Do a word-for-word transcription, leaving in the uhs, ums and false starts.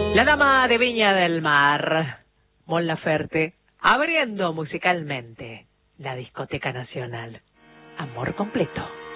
La dama de Viña del Mar, Mon Laferte, abriendo musicalmente la discoteca nacional. Amor completo.